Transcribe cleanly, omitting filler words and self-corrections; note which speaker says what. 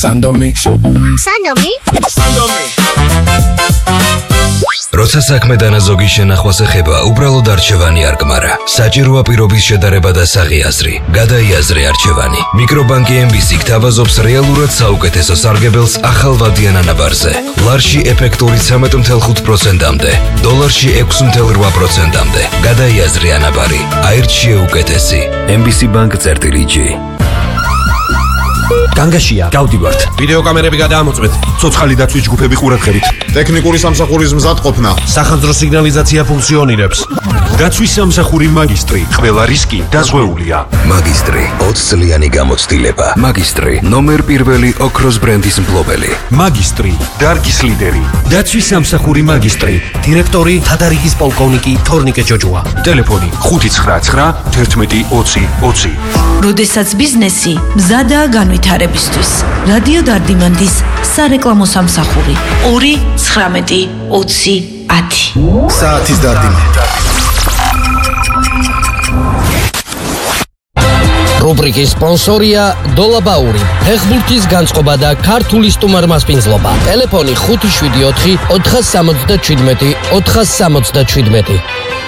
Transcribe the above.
Speaker 1: Sandomi.
Speaker 2: როცა საქმე დანაზოგი შენახვას ეხება, უბრალოდ არჩევანი არ გმარა. საჭიროა პირობის შედარება და საღი აზრი. გადაიაზრე არჩევანი. მიკრობანკი MBC გთავაზობს რეალურად საუკეთესო სარგებელს ახალვადიან ანაბარზე. ლარში ეფექტური 13.5%-მდე, დოლარში 6.8%-მდე. გადაიაზრე ანაბარი. აირჩიე უკეთესი. MBC Bank-G.
Speaker 3: განგაშია, გავდივართ.
Speaker 4: ვიდეო კამერები გადაამოწმეთ.
Speaker 3: ცოცხალი დაცვის ჯგუფები ყურადღებით.
Speaker 4: ტექნიკური სამსახურის მზადყოფნა.
Speaker 3: სახანძრო სიგნალიზაცია ფუნქციონირებს. დაცვის სამსახური მაგისტრი. ყველა რისკი დაზღვეულია.
Speaker 2: მაგისტრი 20 წლიანი გამოცდილება. მაგისტრი ნომერ პირველი ოქროს ბრენდის მფლობელი.
Speaker 3: მაგისტრი, დარგის ლიდერი. დაცვის სამსახური მაგისტრი. დირექტორი თადარიგის პოლკოვნიკი თორნიკე ჯოჯოა. ტელეფონი 599 11 20 20.
Speaker 5: როდესაც ბიზნესი მზადაა განვითარებისთვის. რადიო დარდიმანდის სარეკლამო სამსახური 219 20 10.
Speaker 3: საათის დარდიმანდი.
Speaker 6: რუბრიკის სპონსორია დოლაბაური, ფეხბურთის განწყობა და ქართული სტუმარმასპინძლობა. ტელეფონი 574 477 477.